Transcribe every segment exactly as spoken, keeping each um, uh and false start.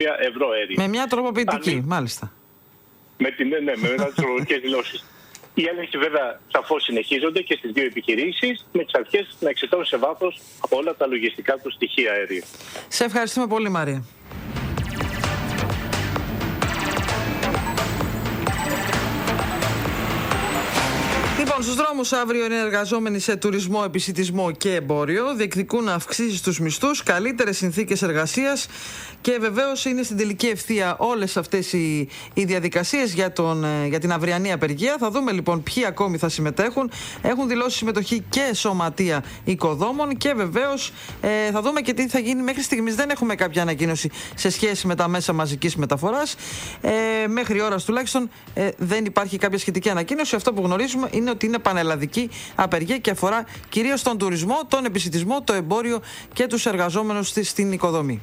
τρία ευρώ αέριο. Με μια τροποποιητική, Αν... μάλιστα. Με την, ναι, ναι, με ένα τροποποιητικές δηλώσεις. Οι έλεγχοι βέβαια σαφώς συνεχίζονται και στις δύο επιχειρήσεις, με τις αρχές να εξετάσουν σε βάθος από όλα τα λογιστικά του στοιχεία αερίου. Σε ευχαριστούμε πολύ, Μαρία. Λοιπόν, στους δρόμους αύριο είναι εργαζόμενοι σε τουρισμό, επισιτισμό και εμπόριο. Διεκδικούν αυξήσεις στους μισθούς, καλύτερες συνθήκες εργασίας και βεβαίως είναι στην τελική ευθεία όλες αυτές οι, οι διαδικασίες για, τον, για την αυριανή απεργία. Θα δούμε λοιπόν ποιοι ακόμη θα συμμετέχουν. Έχουν δηλώσει συμμετοχή και σωματεία οικοδόμων και βεβαίως ε, θα δούμε και τι θα γίνει. Μέχρι στιγμής δεν έχουμε κάποια ανακοίνωση σε σχέση με τα μέσα μαζικής μεταφοράς. Ε, μέχρι ώρας τουλάχιστον ε, δεν υπάρχει κάποια σχετική ανακοίνωση. Αυτό που γνωρίζουμε είναι ότι είναι πανελλαδική απεργία και αφορά κυρίως τον τουρισμό, τον επισιτισμό, το εμπόριο και τους εργαζόμενους στην οικοδομή.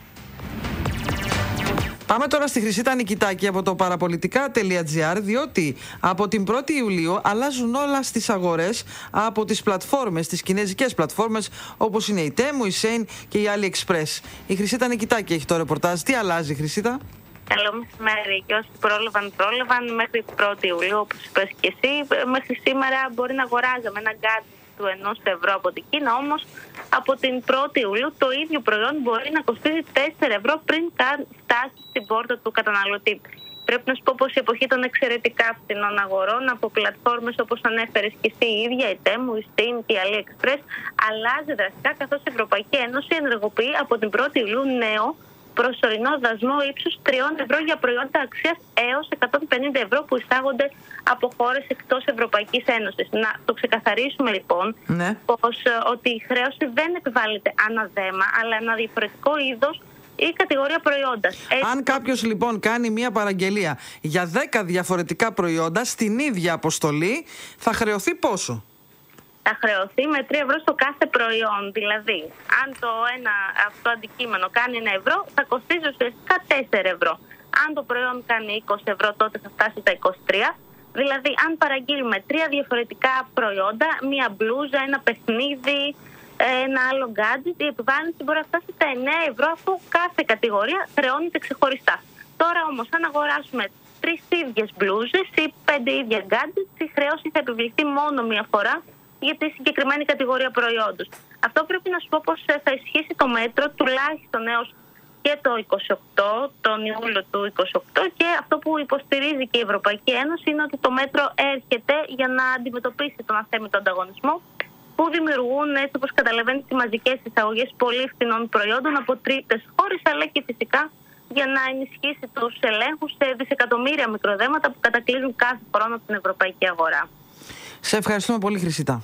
Πάμε τώρα στη Χρυσίτα Νικητάκη από το παραπολιτικά τελεία τζι άρ, διότι από την πρώτη Ιουλίου αλλάζουν όλα στις αγορές από τις πλατφόρμες, τις κινέζικες πλατφόρμες όπως είναι η Temu, η Shein και η AliExpress. Η Χρυσίτα Νικητάκη έχει το ρεπορτάζ. Τι αλλάζει, Χρυσίτα? Καλό μεσημέρι. Και όσοι πρόλαβαν, πρόλαβαν μέχρι την πρώτη Ιουλίου, όπως είπες και εσύ. Μέχρι σήμερα μπορεί να αγοράζαμε ένα gadget του ενός ευρώ από την Κίνα, όμως από την πρώτη Ιουλίου το ίδιο προϊόν μπορεί να κοστίζει τέσσερα ευρώ πριν καν φτάσει στην πόρτα του καταναλωτή. Πρέπει να σου πω πως η εποχή των εξαιρετικά φθηνών αγορών από πλατφόρμες όπως ανέφερες και εσύ η ίδια, η Temu, η Shein και η AliExpress, αλλάζει δραστικά, καθώς η Ευρωπαϊκή Ένωση ενεργοποιεί από την πρώτη Ιουλίου νέο προσωρινό δασμό ύψους τριών ευρώ για προϊόντα αξίας έως εκατόν πενήντα ευρώ που εισάγονται από χώρες εκτός Ευρωπαϊκής Ένωσης. Να το ξεκαθαρίσουμε λοιπόν, ναι. πως ότι η χρέωση δεν επιβάλλεται αναδέμα, αλλά ένα διαφορετικό είδος ή κατηγορία προϊόντα. Έτσι... Αν κάποιος λοιπόν κάνει μια παραγγελία για δέκα διαφορετικά προϊόντα στην ίδια αποστολή, θα χρεωθεί πόσο? Θα χρεωθεί με τρία ευρώ στο κάθε προϊόν. Δηλαδή, αν το ένα αυτό αντικείμενο κάνει ένα ευρώ, θα κοστίζει ουσιαστικά τέσσερα ευρώ. Αν το προϊόν κάνει είκοσι ευρώ, τότε θα φτάσει στα είκοσι τρία. Δηλαδή, αν παραγγείλουμε τρία διαφορετικά προϊόντα, μία μπλούζα, ένα παιχνίδι, ένα άλλο gadget, η επιβάρυνση μπορεί να φτάσει στα εννέα ευρώ, αφού κάθε κατηγορία χρεώνεται ξεχωριστά. Τώρα όμως, αν αγοράσουμε τρεις ίδιες μπλούζες ή πέντε ίδια gadgets, η χρέωση θα επιβληθεί μόνο μία φορά για τη συγκεκριμένη κατηγορία προϊόντος. Αυτό πρέπει να σου πω πως θα ισχύσει το μέτρο τουλάχιστον έως και το είκοσι οκτώ, τον Ιούλιο του είκοσι οκτώ, και αυτό που υποστηρίζει και η Ευρωπαϊκή Ένωση είναι ότι το μέτρο έρχεται για να αντιμετωπίσει τον αθέμητο ανταγωνισμό που δημιουργούν, έτσι όπως καταλαβαίνεις, οι μαζικές εισαγωγές πολύ φθηνών προϊόντων από τρίτες χώρες, αλλά και φυσικά για να ενισχύσει τους ελέγχους σε δισεκατομμύρια μικροδέματα που κατακλείζουν κάθε χρόνο την ευρωπαϊκή αγορά. Σε ευχαριστούμε πολύ, Χρυσίτα.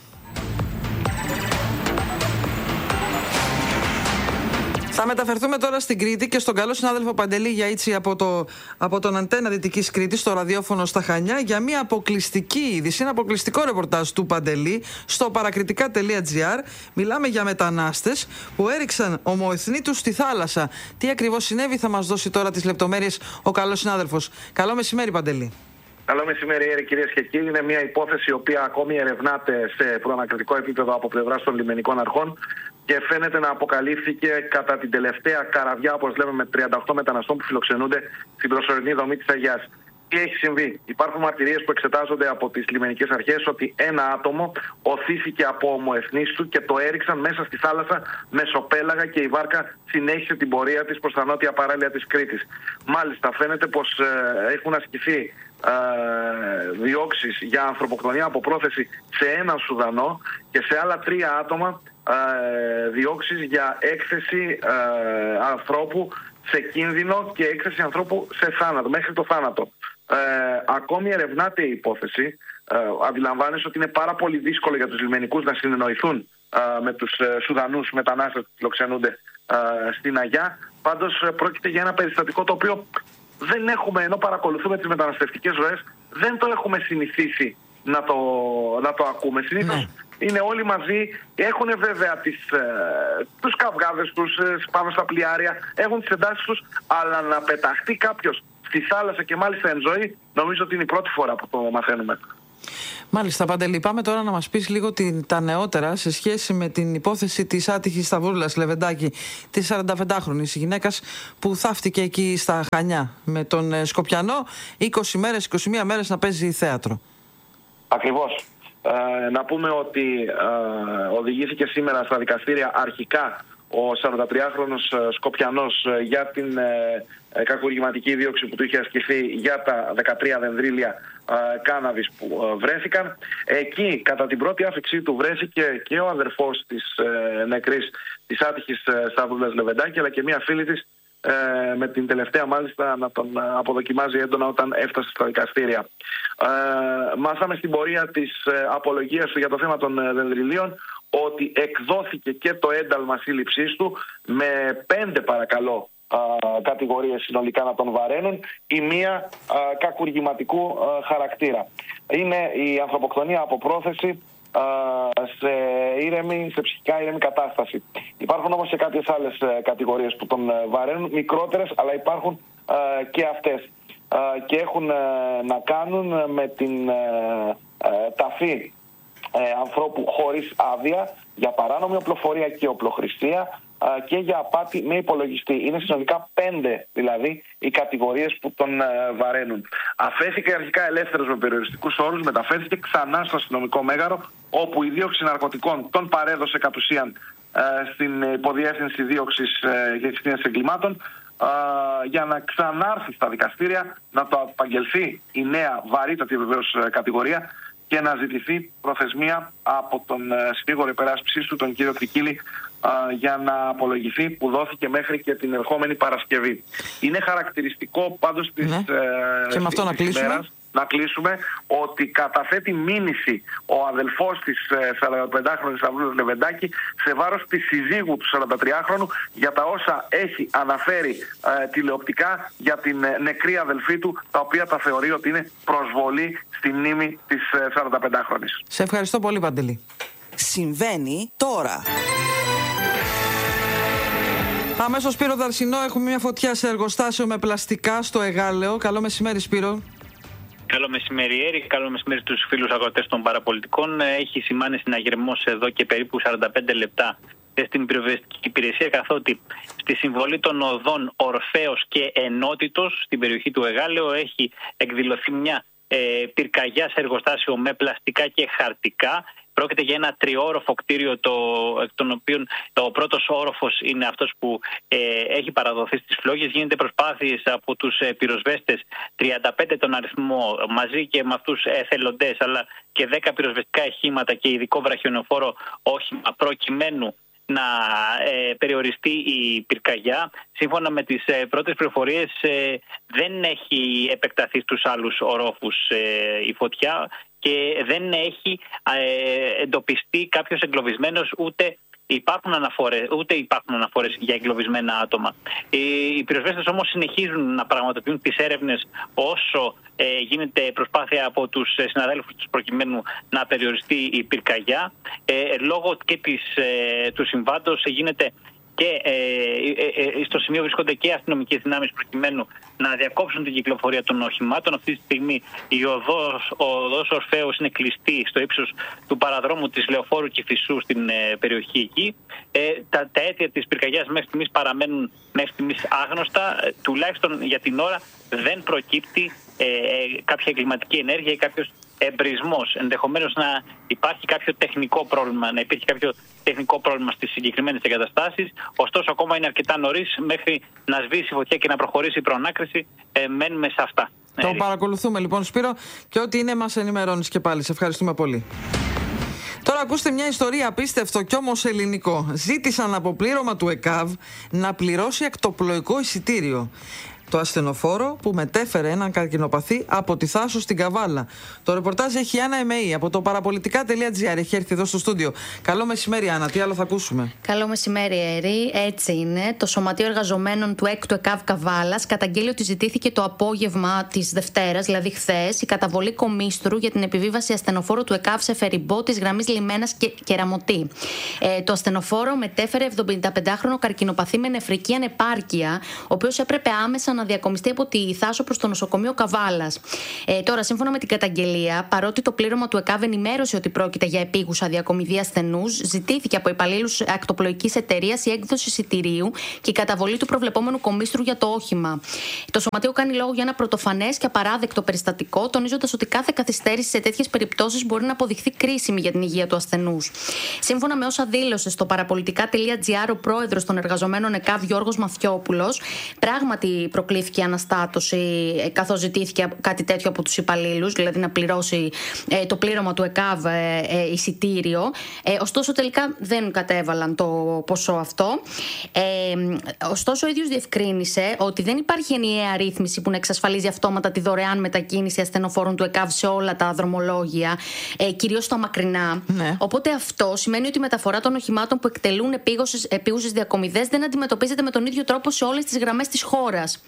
Θα μεταφερθούμε τώρα στην Κρήτη και στον καλό συνάδελφο Παντελή Γιαΐτσι από, το, από τον Αντένα Δυτικής Κρήτης, στο ραδιόφωνο στα Χανιά, για μια αποκλειστική είδηση, ένα αποκλειστικό ρεπορτάζ του Παντελή στο παρακριτικά τελεία τζι άρ. Μιλάμε για μετανάστες που έριξαν ομοεθνή τους στη θάλασσα. Τι ακριβώς συνέβη θα μας δώσει τώρα τις λεπτομέρειες ο καλός συνάδελφος. Καλό μεσημέρι, Παντελή. Καλό μεσημέρι, κυρίες και κύριοι. Είναι μια υπόθεση η οποία ακόμη ερευνάται σε προανακριτικό επίπεδο από πλευράς των λιμενικών αρχών και φαίνεται να αποκαλύφθηκε κατά την τελευταία καραβιά, όπως λέμε, με τριάντα οκτώ μεταναστών που φιλοξενούνται στην προσωρινή δομή της Αγιάς. Τι έχει συμβεί? Υπάρχουν μαρτυρίες που εξετάζονται από τις λιμενικές αρχές ότι ένα άτομο οθήθηκε από ομοεθνείς του και το έριξαν μέσα στη θάλασσα μεσοπέλαγα και η βάρκα συνέχισε την πορεία της προς τα νότια παράλια της Κρήτης. Μάλιστα, φαίνεται πως ε, έχουν ασκηθεί ε, διώξεις για ανθρωποκτονία από πρόθεση σε έναν Σουδανό και σε άλλα τρία άτομα ε, διώξεις για έκθεση ε, ανθρώπου σε κίνδυνο και έκθεση ανθρώπου σε θάνατο, μέχρι το θάνατο. Ε, ακόμη ερευνάται η υπόθεση. Ε, αντιλαμβάνεσαι ότι είναι πάρα πολύ δύσκολο για τους λιμενικούς να συνεννοηθούν ε, με τους ε, Σουδανούς μετανάστες που φιλοξενούνται ε, στην Αγιά. Πάντως ε, πρόκειται για ένα περιστατικό το οποίο δεν έχουμε, ενώ παρακολουθούμε τις μεταναστευτικές ροές, δεν το έχουμε συνηθίσει να το, να το ακούμε. Συνήθως ναι. είναι όλοι μαζί, έχουν βέβαια τις, ε, τους καυγάδες τους ε, πάνω στα πλοιάρια, έχουν τις εντάσεις τους, αλλά να πεταχτεί κάποιος στη θάλασσα και μάλιστα εν ζωή, νομίζω ότι είναι η πρώτη φορά που το μαθαίνουμε. Μάλιστα, Παντελή, πάμε τώρα να μας πεις λίγο την, τα νεότερα σε σχέση με την υπόθεση της άτυχης Σταυρούλας Λεβεντάκη, της σαρανταπεντάχρονης γυναίκας που θαύτηκε εκεί στα Χανιά με τον Σκοπιανό είκοσι μέρες, είκοσι μία μέρες να παίζει θέατρο. Ακριβώς. Ε, να πούμε ότι ε, οδηγήθηκε σήμερα στα δικαστήρια αρχικά ο σαραντατριάχρονος Σκοπιανός για την ε, ε, κακουργηματική δίωξη που του είχε ασκηθεί για τα δεκατρία δενδρίλια ε, κάναβης που ε, βρέθηκαν. Εκεί κατά την πρώτη άφηξή του βρέθηκε και ο αδερφός της ε, νεκρής, της άτυχης ε, Σταυρούλας Λεβεντάκη, αλλά και μία φίλη της, ε, με την τελευταία μάλιστα να τον αποδοκιμάζει έντονα όταν έφτασε στα δικαστήρια. Ε, μάθαμε στην πορεία της ε, απολογίας του για το θέμα των ε, δενδριλίων ότι εκδόθηκε και το ένταλμα σύλληψής του με πέντε παρακαλώ α, κατηγορίες συνολικά να τον βαραίνουν, η μία α, κακουργηματικού α, χαρακτήρα. Είναι η ανθρωποκτονία από πρόθεση α, σε, ήρεμη, σε ψυχικά ήρεμη κατάσταση. Υπάρχουν όμως και κάποιες άλλες α, κατηγορίες που τον α, βαραίνουν, μικρότερες, αλλά υπάρχουν α, και αυτές. Α, και έχουν α, να κάνουν με την α, α, ταφή Ε, ανθρώπου χωρίς άδεια για παράνομη οπλοφορία και οπλοχρηστία ε, και για απάτη με υπολογιστή. Είναι συνολικά πέντε δηλαδή οι κατηγορίες που τον ε, βαραίνουν. Αφέθηκε αρχικά ελεύθερος με περιοριστικούς όρους, μεταφέρθηκε ξανά στο αστυνομικό μέγαρο, όπου η δίωξη ναρκωτικών τον παρέδωσε κατ' ουσίαν ε, στην υποδιεύθυνση δίωξης ε, για ευθύνες εγκλημάτων, ε, για να ξανάρθει στα δικαστήρια, να το απαγγελθεί η νέα βαρύτατη βεβαίως κατηγορία και να ζητηθεί προθεσμία από τον συνήγορο υπεράσπισης του, τον κύριο Κρικίλη, για να απολογηθεί, που δόθηκε μέχρι και την ερχόμενη Παρασκευή. Είναι χαρακτηριστικό πάντως της, ναι. ε, και με αυτό να κλείσουμε. ημέρας, να κλείσουμε ότι καταθέτει μήνυση ο αδελφός της σαρανταπεντάχρονης Σταυρούλας Λεβεντάκη σε βάρος της συζύγου του σαραντατριάχρονου για τα όσα έχει αναφέρει ε, τηλεοπτικά για την ε, νεκρή αδελφή του, τα οποία τα θεωρεί ότι είναι προσβολή στη μνήμη της ε, σαρανταπεντάχρονης. Σε ευχαριστώ πολύ, Παντελή. Συμβαίνει τώρα. Αμέσως, Σπύρο Δαρσινό, έχουμε μια φωτιά σε εργοστάσιο με πλαστικά στο Εγάλεο. Καλό μεσημέρι, Σπύρο. Καλό μεσημέρι, Έρη. Καλό μεσημέρι στους φίλους αγροτές των παραπολιτικών. Έχει σημάνει συναγερμός εδώ και περίπου σαράντα πέντε λεπτά στην πυροσβεστική υπηρεσία, καθότι στη συμβολή των οδών Ορφέως και Ενότητος στην περιοχή του Εγάλεο έχει εκδηλωθεί μια ε, πυρκαγιά σε εργοστάσιο με πλαστικά και χαρτικά. Πρόκειται για ένα τριόροφο κτίριο, το, εκ των οποίων ο πρώτος όροφος είναι αυτός που ε, έχει παραδοθεί στις φλόγες. Γίνεται προσπάθειες από τους ε, πυροσβέστες, τριάντα πέντε τον αριθμό, μαζί και με αυτούς εθελοντές, αλλά και δέκα πυροσβεστικά οχήματα και ειδικό βραχιονοφόρο όχημα, προκειμένου να ε, περιοριστεί η πυρκαγιά. Σύμφωνα με τις ε, πρώτες πληροφορίες, ε, δεν έχει επεκταθεί στους άλλους ορόφους ε, η φωτιά και δεν έχει ε, εντοπιστεί κάποιος εγκλωβισμένος, ούτε υπάρχουν αναφορές, ούτε υπάρχουν αναφορές για εγκλωβισμένα άτομα. Οι, οι πυροσβέστες όμως συνεχίζουν να πραγματοποιούν τις έρευνες όσο ε, γίνεται προσπάθεια από τους συναδέλφους τους προκειμένου να περιοριστεί η πυρκαγιά. Ε, λόγω και της, ε, του συμβάντος γίνεται και ε, ε, ε, στο σημείο βρίσκονται και αστυνομικές δυνάμεις προκειμένου να διακόψουν την κυκλοφορία των οχημάτων. Αυτή τη στιγμή η οδός, ο οδός Ορφέως είναι κλειστή στο ύψος του παραδρόμου της Λεωφόρου Κηφισού στην ε, περιοχή εκεί. Ε, τα, τα αίτια της πυρκαγιάς μέχρι στιγμής παραμένουν μέχρι στιγμής άγνωστα. Ε, τουλάχιστον για την ώρα δεν προκύπτει ε, ε, κάποια εγκληματική ενέργεια ή κάποιος εμπρισμός. Ενδεχομένως να υπάρχει κάποιο τεχνικό πρόβλημα, να υπήρχε κάποιο τεχνικό πρόβλημα στις συγκεκριμένες εγκαταστάσεις. Ωστόσο, ακόμα είναι αρκετά νωρίς μέχρι να σβήσει η φωτιά και να προχωρήσει η προανάκριση. Ε, μένουμε σε αυτά. Το ε, παρακολουθούμε λοιπόν, Σπύρο, και ό,τι είναι μας ενημερώνεις και πάλι. Σε ευχαριστούμε πολύ. Τώρα ακούστε μια ιστορία απίστευτο κι όμως ελληνικό. Ζήτησαν από πλήρωμα του ΕΚΑΒ να πληρώσει εκτοπλοϊκό εισιτήριο το ασθενοφόρο που μετέφερε έναν καρκινοπαθή από τη Θάσο στην Καβάλα. Το ρεπορτάζ έχει η Άννα Εμεή από το παραπολιτικά τελεία τζι άρ. Έχει έρθει εδώ στο στούντιο. Καλό μεσημέρι, Άννα. Τι άλλο θα ακούσουμε? Καλό μεσημέρι, Έρη. Έτσι είναι. Το Σωματείο Εργαζομένων του ΕΚ του ΕΚΑΒ Καβάλας καταγγέλει ότι ζητήθηκε το απόγευμα της Δευτέρας, δηλαδή χθες, η καταβολή κομίστρου για την επιβίβαση ασθενοφόρου του ΕΚΑΒ σε φεριμπό της γραμμής Λιμένας και Κεραμωτή. Ε, το ασθενοφόρο μετέφερε εβδομηνταπεντάχρονο καρκινοπαθή με νεφρική ανεπάρκεια, ο οποίος έπρεπε άμεσα να να διακομιστεί από τη Θάσο προς το νοσοκομείο Καβάλας. Ε, τώρα, σύμφωνα με την καταγγελία, παρότι το πλήρωμα του ΕΚΑΒ ενημέρωσε ότι πρόκειται για επίγουσα διακομιδή ασθενούς, ζητήθηκε από υπαλλήλους ακτοπλοϊκής εταιρείας η έκδοση εισιτηρίου και η καταβολή του προβλεπόμενου κομίστρου για το όχημα. Το Σωματείο κάνει λόγο για ένα πρωτοφανές και απαράδεκτο περιστατικό, τονίζοντας ότι κάθε καθυστέρηση σε τέτοιες περιπτώσεις μπορεί να αποδειχθεί κρίσιμη για την υγεία του ασθενούς. Σύμφωνα με όσα δήλωσε στο παραπολιτικά τελεία τζι άρ ο πρόεδρος των εργαζομένων ΕΚΑΒ Γιώργος Μαθιόπουλος, πράγματι προκλήθηκε αναστάτωση καθώς ζητήθηκε κάτι τέτοιο από τους υπαλλήλους, δηλαδή να πληρώσει ε, το πλήρωμα του ΕΚΑΒ ε, ε, εισιτήριο. Ε, ωστόσο, τελικά δεν κατέβαλαν το ποσό αυτό. Ε, ωστόσο, ο ίδιος διευκρίνησε ότι δεν υπάρχει ενιαία ρύθμιση που να εξασφαλίζει αυτόματα τη δωρεάν μετακίνηση ασθενοφόρων του ΕΚΑΒ σε όλα τα δρομολόγια, ε, κυρίως στα μακρινά. Ναι. Οπότε αυτό σημαίνει ότι η μεταφορά των οχημάτων που εκτελούν επίγουσες διακομιδές δεν αντιμετωπίζεται με τον ίδιο τρόπο σε όλες τις γραμμές της χώρας.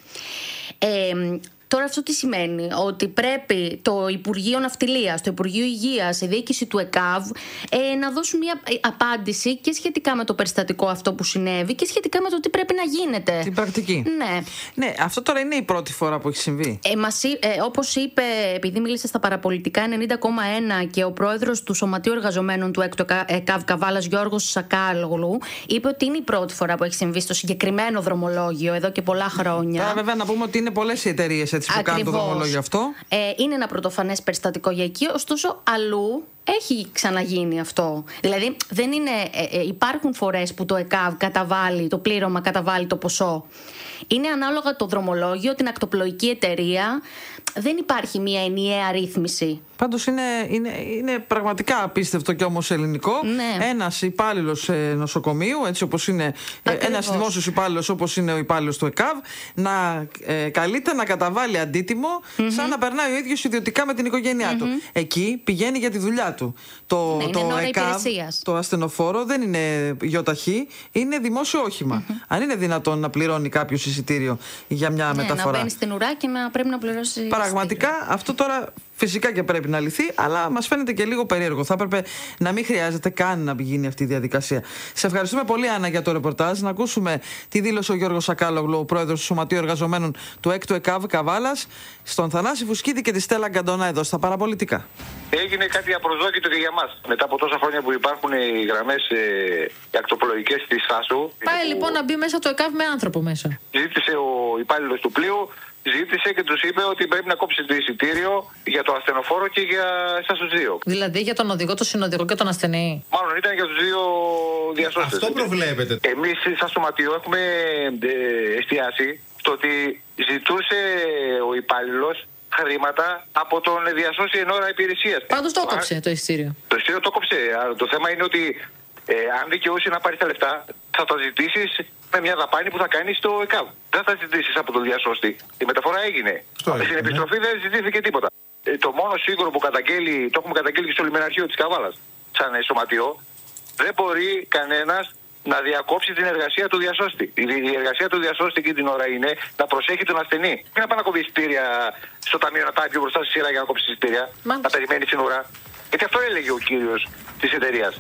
Ε, Τώρα αυτό τι σημαίνει? Ότι πρέπει το Υπουργείο Ναυτιλίας, το Υπουργείο Υγείας, η διοίκηση του ΕΚΑΒ ε, να δώσουν μια απάντηση και σχετικά με το περιστατικό αυτό που συνέβη και σχετικά με το τι πρέπει να γίνεται. Την πρακτική. Ναι. Ναι, αυτό τώρα είναι η πρώτη φορά που έχει συμβεί. Ε, μας, ε, όπως είπε, επειδή μίλησε στα παραπολιτικά ενενήντα κόμμα ένα και ο πρόεδρος του Σωματείου Εργαζομένων του ΕΚΑΒ Καβάλας, Γιώργος Σακάλογλου, είπε ότι είναι η πρώτη φορά που έχει συμβεί στο συγκεκριμένο δρομολόγιο εδώ και πολλά χρόνια. Τώρα, βέβαια, να πούμε ότι είναι πολλές οι εταιρείες που Ακριβώς. κάνουν το δρομολόγιο αυτό. Ε, είναι ένα πρωτοφανές περιστατικό για εκεί, ωστόσο αλλού έχει ξαναγίνει αυτό. Δηλαδή δεν είναι, ε, ε, υπάρχουν φορές που το ΕΚΑΒ καταβάλει, το πλήρωμα καταβάλει το ποσό. Είναι ανάλογα το δρομολόγιο, την ακτοπλοϊκή εταιρεία. Δεν υπάρχει μια ενιαία ρύθμιση. Πάντως είναι, είναι, είναι πραγματικά απίστευτο και όμως ελληνικό. Ναι. Ένας υπάλληλος ε, νοσοκομείου, έτσι όπως είναι, ε, ένας δημόσιος υπάλληλος όπως είναι ο υπάλληλος του ΕΚΑΒ, να ε, καλείται να καταβάλει αντίτιμο mm-hmm. σαν να περνάει ο ίδιος ιδιωτικά με την οικογένειά mm-hmm. του. Εκεί πηγαίνει για τη δουλειά του. Το, ναι, το ΕΚΑΒ, το ασθενοφόρο, δεν είναι γιοταχή, είναι δημόσιο όχημα. Mm-hmm. Αν είναι δυνατόν να πληρώνει κάποιος εισιτήριο για μια ναι, μεταφορά. Να μπαίνει στην ουρά και να πρέπει να πληρώσει. Πραγματικά εισιτήριο. Αυτό τώρα φυσικά και πρέπει να λυθεί, αλλά μας φαίνεται και λίγο περίεργο. Θα έπρεπε να μην χρειάζεται καν να γίνει αυτή η διαδικασία. Σε ευχαριστούμε πολύ, Άννα, για το ρεπορτάζ. Να ακούσουμε τι δήλωσε ο Γιώργος Σακάλογλου, ο πρόεδρος του Σωματείου Εργαζομένων του έκτου ΕΚΑΒ Καβάλας, στον Θανάση Φουσκίδη και τη Στέλλα Γκαντονά εδώ στα παραπολιτικά. Έγινε κάτι απροσδόκητο και για μας. Μετά από τόσα χρόνια που υπάρχουν οι γραμμές ε, ακτοπλοϊκές της ΣΑΣΟΥ. Πάει που... λοιπόν να μπει μέσα το ΕΚΑΒ με άνθρωπο μέσα. Ζήτησε ο υπάλληλος του πλοίου. Ζήτησε και τους είπε ότι πρέπει να κόψει το εισιτήριο για το ασθενοφόρο και για εσάς τους δύο. Δηλαδή για τον οδηγό, τον συνοδηγό και τον ασθενή. Μάλλον ήταν για τους δύο διασώστες. Αυτό προβλέπετε. Εμείς σαν σωματείο έχουμε ε, εστιάσει στο ότι ζητούσε ο υπάλληλος χρήματα από τον διασώστη εν ώρα υπηρεσίας. Πάντως το κόψε το εισιτήριο. Το εισιτήριο το κόψε. Το θέμα είναι ότι ε, αν δικαιούσε να πάρει τα λεφτά, θα τα ζητήσεις με μια δαπάνη που θα κάνει στο ΕΚΑΒ. Δεν θα ζητήσεις από τον διασώστη. Η μεταφορά έγινε. έγινε Στην επιστροφή ναι. δεν ζητήθηκε τίποτα. Ε, το μόνο σίγουρο που καταγγέλει, το έχουμε καταγγέλει και στο λιμεναρχείο της Καβάλας, σαν σωματείο, δεν μπορεί κανένας να διακόψει την εργασία του διασώστη. Η εργασία του διασώστη εκείνη την ώρα είναι να προσέχει τον ασθενή. Μην να πάει να κόβει εισιτήρια στο ταμείο, να πάει πιο μπροστά στη σειρά για να κόψει εισιτήρια, να περιμένει στην ουρά. Γιατί αυτό έλεγε ο κύριος της εταιρείας.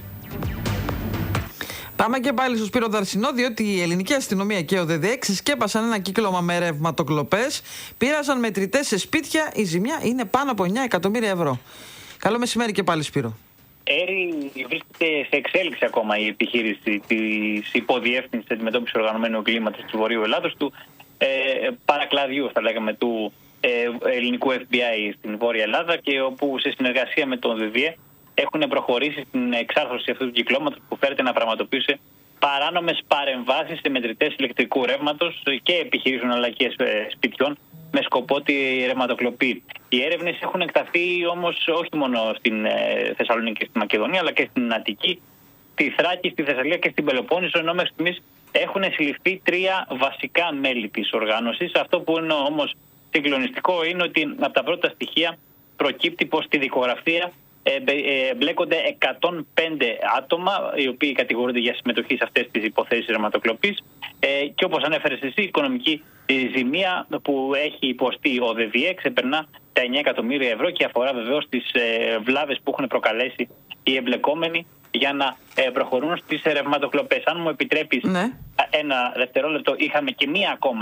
Πάμε και πάλι στο Σπύρο Δαρσινό, διότι η ελληνική αστυνομία και ο ΔΔΕ σκέπασαν ένα κύκλωμα με ρευματοκλοπές, πήρασαν μετρητές σε σπίτια, η ζημιά είναι πάνω από εννιά εκατομμύρια ευρώ. Καλό μεσημέρι και πάλι, Σπύρο. Έρη, βρίσκεται σε εξέλιξη ακόμα η επιχείρηση της υποδιεύθυνσης αντιμετώπισης οργανωμένου εγκλήματος του Βορείου Ελλάδος, του ε, παρακλαδιού, θα λέγαμε, του ε, ελληνικού εφ μπι άι στην Βόρεια Ελλάδα, και όπου σε συνεργασία με τον ΔΔΕ έχουν προχωρήσει στην εξάρθρωση αυτού του κυκλώματος που φέρεται να πραγματοποιήσει παράνομες παρεμβάσεις σε μετρητές ηλεκτρικού ρεύματος και επιχειρήσεων αλλαγές σπιτιών με σκοπό τη ρευματοκλοπή. Οι έρευνες έχουν εκταθεί όμως όχι μόνο στην Θεσσαλονίκη και στη Μακεδονία, αλλά και στην Αττική, στη Θράκη, στη Θεσσαλία και στην Πελοπόννησο, ενώ μέχρι στιγμής έχουν συλληφθεί τρία βασικά μέλη της οργάνωσης. Αυτό που είναι όμως συγκλονιστικό είναι ότι από τα πρώτα στοιχεία προκύπτει πως στη δικογραφία εμπλέκονται εκατόν πέντε άτομα, οι οποίοι κατηγορούνται για συμμετοχή σε αυτές τις υποθέσεις ρευματοκλοπής, και όπως ανέφερες εσύ, η οικονομική ζημία που έχει υποστεί ο ΔΔΕ ξεπερνά τα εννιά εκατομμύρια ευρώ και αφορά βεβαίως τις βλάβες που έχουν προκαλέσει οι εμπλεκόμενοι για να προχωρούν στις ρευματοκλοπές. Αν μου επιτρέπεις ναι. ένα δευτερόλεπτο, είχαμε και μία ακόμα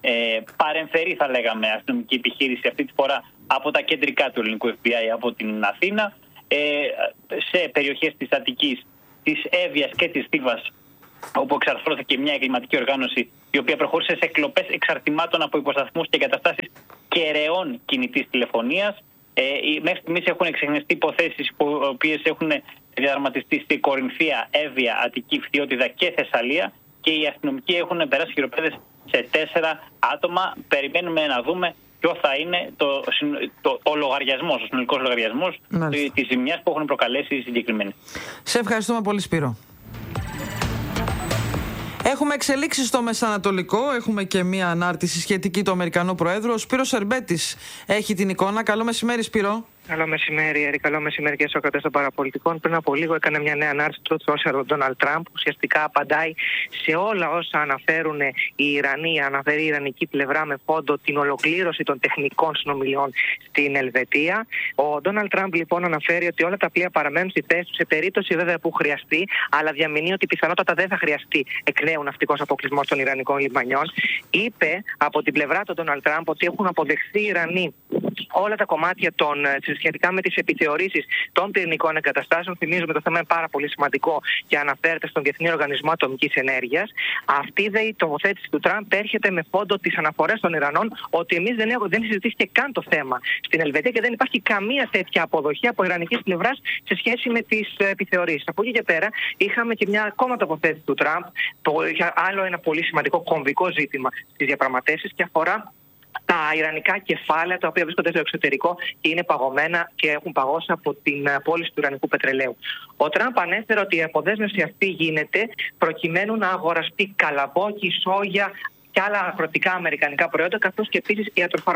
ε, παρεμφερή, θα λέγαμε, αστυνομική επιχείρηση, αυτή τη φορά από τα κεντρικά του ελληνικού εφ μπι άι από την Αθήνα, ε, σε περιοχές της Αττικής, της Εύβοιας και της Θήβας, όπου εξαρθρώθηκε μια εγκληματική οργάνωση η οποία προχώρησε σε κλοπές εξαρτημάτων από υποσταθμούς και εγκαταστάσεις κεραιών κινητής τηλεφωνίας. Ε, μέχρι στιγμής έχουν εξεχνιστεί υποθέσεις οι οποίες έχουν διαδραματιστεί στη Κορινθία, Εύβοια, Αττική, Φθιώτιδα και Θεσσαλία, και οι αστυνομικοί έχουν περάσει χειροπέδες σε τέσσερα άτομα. Περιμένουμε να δούμε ποιο θα είναι το, το, ο λογαριασμός, ο συνολικός λογαριασμός της ζημιάς που έχουν προκαλέσει οι συγκεκριμένοι. Σε ευχαριστούμε πολύ, Σπύρο. Έχουμε εξελίξεις στο Μεσανατολικό, έχουμε και μία ανάρτηση σχετική του Αμερικανού Προέδρου. Ο Σπύρος Σερμπέτης έχει την εικόνα. Καλό μεσημέρι, Σπύρο. Καλό μεσημέρι, Έρη. Καλό μεσημέρι και στους ακροατές των παραπολιτικών. Πριν από λίγο έκανε μια νέα ανάρτηση του Social ο Ντόναλντ Τραμπ, που ουσιαστικά απαντάει σε όλα όσα αναφέρουν οι Ιρανοί, αναφέρει η Ιρανική πλευρά με φόντο την ολοκλήρωση των τεχνικών συνομιλιών στην Ελβετία. Ο Ντόναλντ Τραμπ λοιπόν αναφέρει ότι όλα τα πλοία παραμένουν στη θέση του σε περίπτωση βέβαια που χρειαστεί, αλλά διαμηνύει ότι πιθανότατα δεν θα χρειαστεί εκ νέου ναυτικός αποκλεισμός των Ιρανικών λιμανιών. Είπε από την πλευρά του Ντόναλντ Τραμπ ότι έχουν αποδεχθεί οι Ιρανοί όλα τα κομμάτια των, σχετικά με τις επιθεωρήσεις των πυρηνικών εγκαταστάσεων. Θυμίζουμε, το θέμα είναι πάρα πολύ σημαντικό και αναφέρεται στον Διεθνή Οργανισμό Ατομικής Ενέργειας. Αυτή δε η τοποθέτηση του Τραμπ έρχεται με φόντο τις αναφορές των Ιρανών ότι εμείς δεν, έχουμε, δεν συζητήθηκε καν το θέμα στην Ελβετία και δεν υπάρχει καμία τέτοια αποδοχή από ιρανικής πλευράς σε σχέση με τις επιθεωρήσεις. Από εκεί και πέρα είχαμε και μια ακόμα τοποθέτηση του Τραμπ, το, άλλο ένα πολύ σημαντικό κομβικό ζήτημα στις διαπραγματεύσεις και αφορά τα ιρανικά κεφάλαια τα οποία βρίσκονται στο εξωτερικό και είναι παγωμένα και έχουν παγώσει από την πώληση του ιρανικού πετρελαίου. Ο Τραμπ ανέφερε ότι η αποδέσμευση αυτή γίνεται προκειμένου να αγοραστεί καλαμπόκι, σόγια και άλλα αγροτικά αμερικανικά προϊόντα, καθώς και επίσης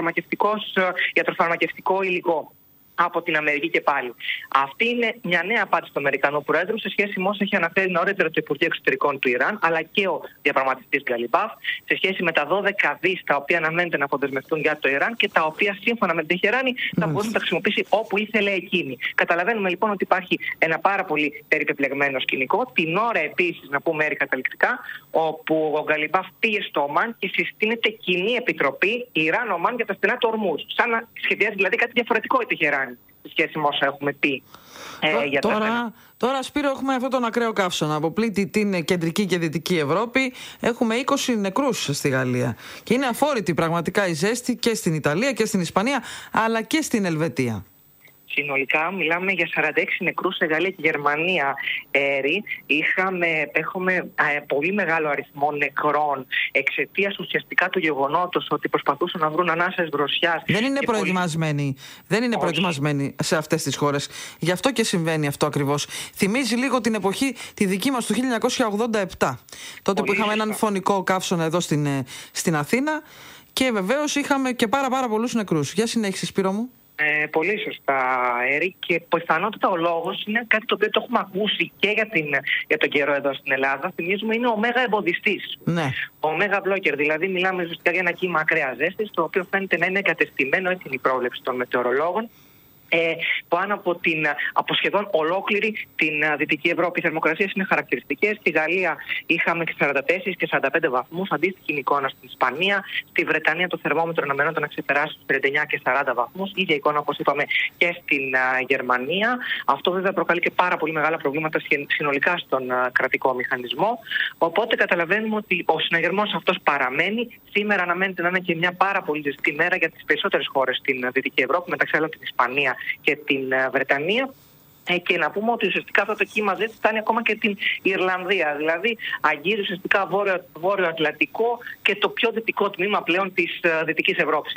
ιατροφαρμακευτικό υλικό από την Αμερική και πάλι. Αυτή είναι μια νέα απάντηση του Αμερικανού Προέδρου σε σχέση με όσα έχει αναφέρει νωρίτερα το Υπουργείο Εξωτερικών του Ιράν, αλλά και ο διαπραγματευτής Γκαλιμπάφ, σε σχέση με τα δώδεκα δις τα οποία αναμένεται να αποδεσμευτούν για το Ιράν και τα οποία σύμφωνα με την Τεχεράνη θα μπορούν να τα χρησιμοποιήσει όπου ήθελε εκείνη. Καταλαβαίνουμε λοιπόν ότι υπάρχει ένα πάρα πολύ περιπεπλεγμένο σκηνικό. Την ώρα επίσης, να πούμε έρη καταληκτικά, όπου ο Γκαλιμπάφ πήγε στο Ομάν και συστήνεται κοινή επιτροπή Ιράν-Ομάν για τα στενά του Ορμούζ. Σαν να σχεδιάζει δηλαδή κάτι διαφορετικό η Τεχεράνη σε σχέση με όσα έχουμε πει ε, για τώρα, τα τώρα, Σπύρο, έχουμε αυτόν τον ακραίο καύσωνα. Αποπλήττει την κεντρική και δυτική Ευρώπη. Έχουμε είκοσι νεκρούς στη Γαλλία. Και είναι αφόρητη πραγματικά η ζέστη και στην Ιταλία και στην Ισπανία, αλλά και στην Ελβετία. Συνολικά μιλάμε για σαράντα έξι νεκρούς σε Γαλλία και Γερμανία. Έρη. Είχαμε, έχουμε ε, πολύ μεγάλο αριθμό νεκρών εξαιτίας ουσιαστικά του γεγονότος ότι προσπαθούσαν να βρουν ανάσες δροσιάς. Δεν είναι προετοιμασμένοι. Πολύ... Δεν είναι προετοιμασμένοι σε αυτές τις χώρες. Γι' αυτό και συμβαίνει αυτό ακριβώς. Θυμίζει λίγο την εποχή τη δική μας του χίλια εννιακόσια ογδόντα επτά. Τότε πολύ που είχαμε έναν φωνικό καύσωνα εδώ στην, στην Αθήνα και βεβαίως είχαμε και πάρα πάρα πολλούς νεκρούς. Για συνέχισε, Σπύρο μου. Ε, πολύ σωστά, Έρη, και πιθανότατα ο λόγος είναι κάτι το οποίο το έχουμε ακούσει και για, την, για τον καιρό εδώ στην Ελλάδα. Θυμίζουμε, είναι ο μέγα εμποδιστής. Ναι. Ο μέγα μπλόκερ. Δηλαδή, μιλάμε ουσιαστικά για ένα κύμα ακραία ζέστη, το οποίο φαίνεται να είναι εγκατεστημένο, έτσι είναι η πρόβλεψη των μετεωρολόγων, Ε, πάνω από, την, από σχεδόν ολόκληρη την Δυτική Ευρώπη. Οι θερμοκρασίες είναι χαρακτηριστικές. Στη Γαλλία είχαμε σαράντα τέσσερα και σαράντα πέντε βαθμούς, αντίστοιχη εικόνα στην Ισπανία. Στη Βρετανία το θερμόμετρο αναμένονταν να ξεπεράσει τους τριάντα εννέα και σαράντα βαθμούς. Ίδια εικόνα, όπως είπαμε, και στην α, Γερμανία. Αυτό βέβαια προκαλεί και πάρα πολύ μεγάλα προβλήματα συνολικά στον α, κρατικό μηχανισμό. Οπότε καταλαβαίνουμε ότι ο συναγερμός αυτός παραμένει. Σήμερα αναμένεται να είναι και μια πάρα πολύ ζεστή μέρα για τις περισσότερες χώρες στην Δυτική Ευρώπη, μεταξύ άλλων την Ισπανία και την Βρετανία. Ε, και να πούμε ότι ουσιαστικά αυτό το κύμα ζέστη φτάνει ακόμα και την Ιρλανδία. Δηλαδή αγγίζει ουσιαστικά βόρειο, βόρειο Ατλαντικό και το πιο δυτικό τμήμα πλέον της uh, Δυτικής Ευρώπης.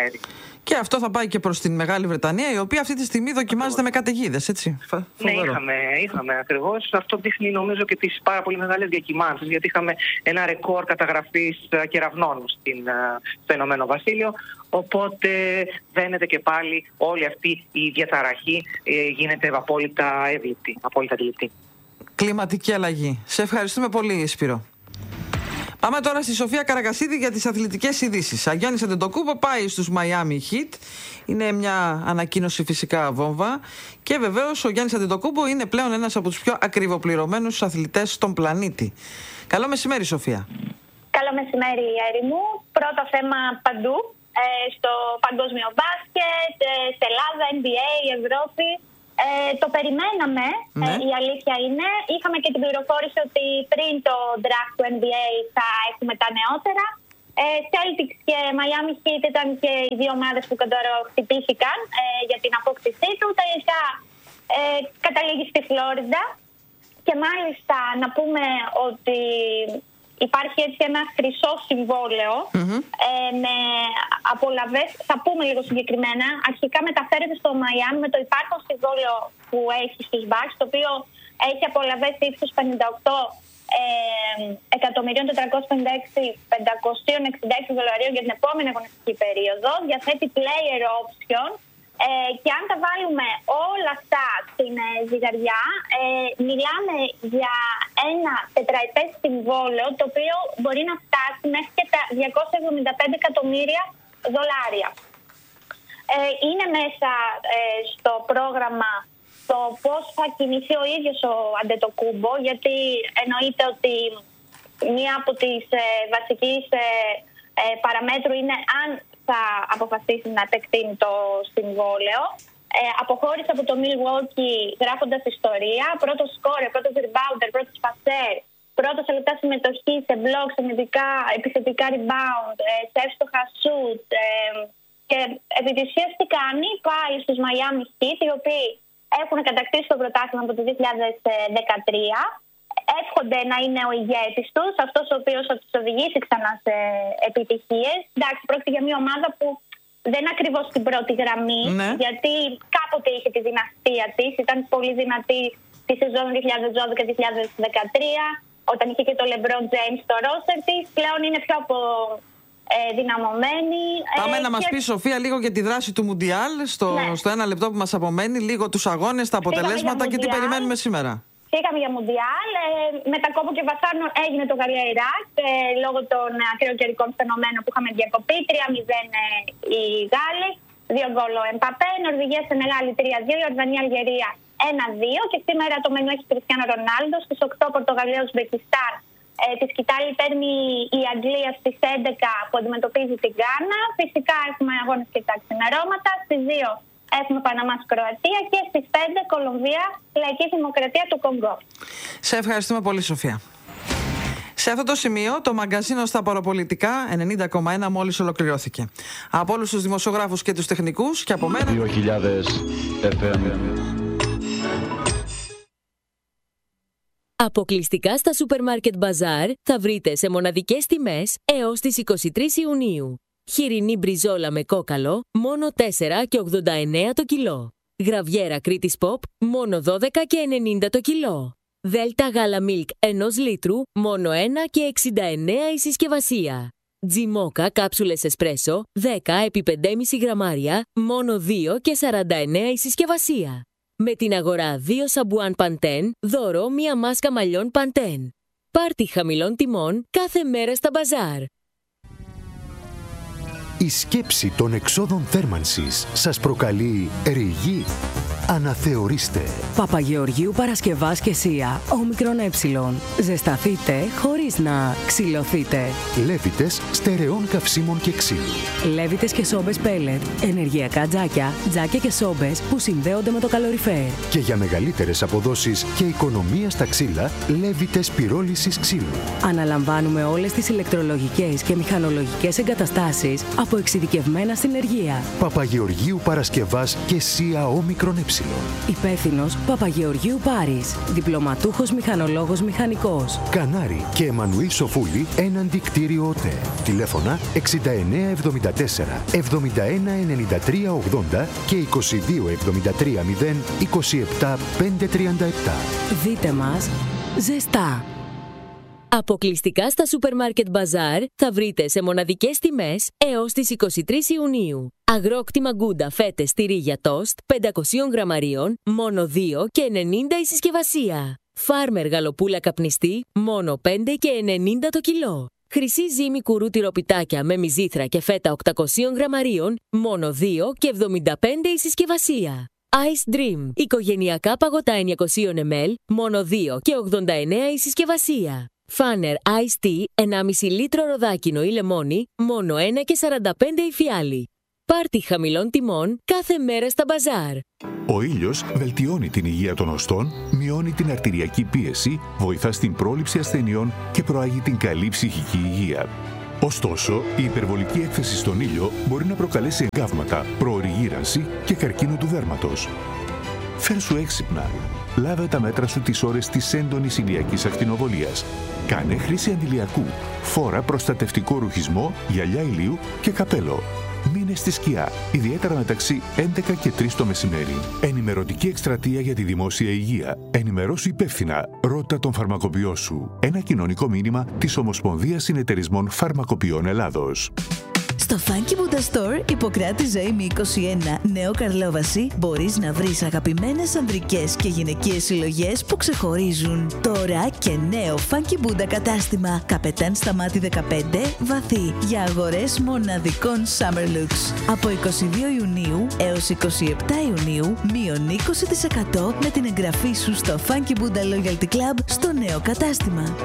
Και αυτό θα πάει και προς την Μεγάλη Βρετανία, η οποία αυτή τη στιγμή δοκιμάζεται με καταιγίδες, έτσι. Ναι, είχαμε, είχαμε ακριβώς. Αυτό δείχνει νομίζω και τις πάρα πολύ μεγάλες διακυμάνσεις, γιατί είχαμε ένα ρεκόρ καταγραφής uh, κεραυνών στην, uh, στο Ηνωμένο Βασίλειο. Οπότε δένεται και πάλι όλη αυτή η διαταραχή ε, γίνεται απόλυτα εύληπτη, απόλυτα αντιληπτή. Κλιματική αλλαγή. Σε ευχαριστούμε πολύ, Σπύρο. Πάμε τώρα στη Σοφία Καρακασίδη για τις αθλητικές ειδήσεις. Αγιάννης Αντετοκούμπο πάει στους Miami Heat. Είναι μια ανακοίνωση φυσικά βόμβα. Και βεβαίως ο Γιάννης Αντετοκούμπο είναι πλέον ένας από τους πιο ακριβοπληρωμένους αθλητές στον πλανήτη. Καλό μεσημέρι, Σοφία. Καλό μεσημέρι, Έρημου. Πρώτο θέμα παντού. Ε, στο παγκόσμιο μπάσκετ, ε, σε Ελλάδα, N B A, Ευρώπη. Ε, το περιμέναμε, ναι. ε, η αλήθεια είναι. Είχαμε και την πληροφόρηση ότι πριν το draft του N B A θα έχουμε τα νεότερα. Ε, Celtics και Miami Heat ήταν και οι δύο ομάδες που χτυπήθηκαν ε, για την απόκτησή του. Τελικά ε, καταλήγει στη Φλόριντα. Και μάλιστα να πούμε ότι υπάρχει έτσι ένα χρυσό συμβόλαιο mm-hmm. ε, με απολαβές. Θα πούμε λίγο συγκεκριμένα. Αρχικά μεταφέρεται στο Μαϊάμι με το υπάρχον συμβόλαιο που έχει στους Bucks, το οποίο έχει απολαβές ύψους πενήντα οκτώ εκατομμυρίων τετρακόσιες πενήντα έξι χιλιάδες πεντακόσια εξήντα έξι δολαρίων για την επόμενη αγωνιστική περίοδο. Διαθέτει player option. Ε, και αν τα βάλουμε όλα αυτά στην ε, ζυγαριά, ε, μιλάμε για ένα τετραετές συμβόλαιο το οποίο μπορεί να φτάσει μέχρι και τα διακόσια εβδομήντα πέντε εκατομμύρια δολάρια. Ε, είναι μέσα ε, στο πρόγραμμα το πώς θα κινηθεί ο ίδιος ο Αντετοκούμπο, γιατί εννοείται ότι μία από τις ε, βασικές ε, ε, παραμέτρου είναι αν θα αποφασίσει να επεκτείνει το συμβόλαιο. Ε, αποχώρησε από το Milwaukee γράφοντας ιστορία. Πρώτος σκόρερ, πρώτος rebounder, πρώτος passer, πρώτος σε λεπτά συμμετοχή σε blocks, σε επιθετικά rebound, ε, σε εύστοχα shoot. Ε, και επί της ουσίας τι κάνει, πάει στους Miami Heat, οι οποίοι έχουν κατακτήσει το πρωτάθλημα από το δύο χιλιάδες δεκατρία. Εύχονται να είναι ο ηγέτης τους, αυτός ο οποίος θα τους οδηγήσει ξανά σε επιτυχίες. Εντάξει, πρόκειται για μια ομάδα που δεν είναι ακριβώς στην πρώτη γραμμή, ναι. γιατί κάποτε είχε τη δυναστεία της, ήταν πολύ δυνατή τη σεζόν δύο χιλιάδες δώδεκα δύο χιλιάδες δεκατρία, όταν είχε και το LeBron James στο ρόστερ της. Πλέον είναι πιο από ε, δυναμωμένη. Πάμε ε, να και... μας πει, Σοφία, λίγο για τη δράση του Μουντιάλ, στο, ναι. στο ένα λεπτό που μας απομένει, λίγο τους αγώνες, τα αποτελέσματα και τι περιμένουμε σήμερα. Φύγαμε για Μουντιάλ. Ε, με τα κόπο και βασάνο έγινε το Γαλλία-Ιράκ ε, λόγω των ακραίων καιρικών φαινομένων που είχαμε διακοπεί. τρία μηδέν ε, οι Γάλλοι, δύο γκολ ο Εμπαπέ. Νορβηγία σε Μεγάλη τρία δύο, Ιορδανία-Αλγερία ένα δύο. Και σήμερα το μενού έχει Κριστιάνο Ρονάλντο. Στις οκτώ Πορτογαλία-Ουσμπεκιστάν. Ε, τη σκητάλη παίρνει η Αγγλία στις έντεκα που αντιμετωπίζει την Γκάνα. Φυσικά έχουμε αγώνες και τα ξημερώματα. Στις δύο έχουμε Παναμάς Κροατία και στις πέντε Κολομβία, Λαϊκή Δημοκρατία του Κονγκό. Σε ευχαριστούμε πολύ, Σοφία. Σε αυτό το σημείο το μαγκαζίνο στα παραπολιτικά ενενήντα κόμμα ένα μόλις ολοκληρώθηκε. Από όλους τους δημοσιογράφους και τους τεχνικούς και από μένα δύο χιλιάδες εφ εμ. Αποκλειστικά στα Σούπερ Μάρκετ Μπαζάρ θα βρείτε σε μοναδικές τιμές έως τις εικοστή τρίτη Ιουνίου. Χοιρινή μπριζόλα με κόκαλο, μόνο τέσσερα και ογδόντα εννέα το κιλό. Γραβιέρα Κρήτης Pop, μόνο δώδεκα και ενενήντα το κιλό. Δέλτα γάλα Milk ενός λίτρου, μόνο ένα και εξήντα εννέα η συσκευασία. Τζιμόκα κάψουλες εσπρέσο, δέκα επί πέντε κόμμα πέντε γραμμάρια, μόνο δύο και σαράντα εννέα η συσκευασία. Με την αγορά δύο σαμπουάν Pantene, δώρο μία μάσκα μαλλιών Pantene. Πάρτι χαμηλών τιμών κάθε μέρα στα μπαζάρ. Η σκέψη των εξόδων θέρμανσης σας προκαλεί ρηγή. Αναθεωρήστε. Παπαγεωργίου Παρασκευάς και Σία, όμικρον ε. Ζεσταθείτε χωρίς να ξυλωθείτε. Λέβητες στερεών καυσίμων και ξύλου. Λέβητες και σόμπες πέλετ, ενεργειακά τζάκια, τζάκια και σόμπες που συνδέονται με το καλοριφέρ. Και για μεγαλύτερες αποδόσεις και οικονομία στα ξύλα, Λέβητες πυρόλησης ξύλου. Αναλαμβάνουμε όλες τις ηλεκτρολογικές και μηχανολογικές εγκαταστάσεις από εξειδικευμένα συνεργεία. Παπαγεωργίου Παρασκευάς και Σία, όμικρον ε. Υπεύθυνος Παπαγεωργίου Πάρης. Διπλωματούχος μηχανολόγος μηχανικός. Κανάρη και Εμμανουήλ Σοφούλη έναντι κτίριο ΟΤΕ. Τηλέφωνα εξήντα εννέα εβδομήντα τέσσερα εβδομήντα ένα ενενήντα τρία ογδόντα και είκοσι δύο εβδομήντα τρία μηδέν είκοσι επτά πεντακόσια τριάντα επτά. Δείτε μας ζεστά. Αποκλειστικά στα Σούπερ Μάρκετ Μπαζάρ θα βρείτε σε μοναδικές τιμές έως τις εικοστή τρίτη Ιουνίου. Αγρόκτημα Γκούντα φέτες τυρί για τόστ πεντακόσια γραμμαρίων, μόνο δύο και ενενήντα η συσκευασία. Φάρμερ γαλοπούλα καπνιστή, μόνο πέντε και ενενήντα το κιλό. Χρυσή ζύμη κουρού τυροπιτάκια με μυζήθρα και φέτα οκτακόσια γραμμαρίων, μόνο δύο και εβδομήντα πέντε η συσκευασία. Ice Dream, οικογενειακά παγωτά εννιακόσια μιλιλίτρων, μόνο δύο και ογδόντα εννέα η συσκευασία. Φάνερ Ice Tea ενάμιση λίτρο ροδάκινο ή λεμόνι, μόνο ένα και σαράντα πέντε η φιάλη. Πάρτι χαμηλών τιμών κάθε μέρα στα μπαζάρ. Ο ήλιος βελτιώνει την υγεία των οστών, μειώνει την αρτηριακή πίεση, βοηθά στην πρόληψη ασθενειών και προάγει την καλή ψυχική υγεία. Ωστόσο, η υπερβολική έκθεση στον ήλιο μπορεί να προκαλέσει εγκάβματα, προωρή γύρανση και καρκίνο του δέρματος. Φέρσου έξυπνα. Λάβε τα μέτρα σου τις ώρες της έντονης ηλιακής ακτινοβολίας. Κάνε χρήση αντιλιακού. Φόρα προστατευτικό ρουχισμό, γυαλιά ηλίου και καπέλο. Μείνε στη σκιά, ιδιαίτερα μεταξύ έντεκα και τρεις το μεσημέρι. Ενημερωτική εκστρατεία για τη δημόσια υγεία. Ενημερώσου υπεύθυνα. Ρώτα τον φαρμακοποιό σου. Ένα κοινωνικό μήνυμα της Ομοσπονδίας Συνεταιρισμών Φαρμακοποιών Ελλάδος. Στο Funky Buddha Store, Ιπποκράτη Ζωήμη είκοσι ένα, Νέο Καρλόβαση, μπορείς να βρεις αγαπημένες ανδρικές και γυναικείες συλλογές που ξεχωρίζουν. Τώρα και νέο Funky Buddha κατάστημα, Καπετάν Σταμάτη δεκαπέντε, Βαθύ, για αγορές μοναδικών Summer Looks. Από είκοσι δύο Ιουνίου έως είκοσι επτά Ιουνίου, μείον είκοσι τοις εκατό με την εγγραφή σου στο Funky Buddha Loyalty Club στο νέο κατάστημα.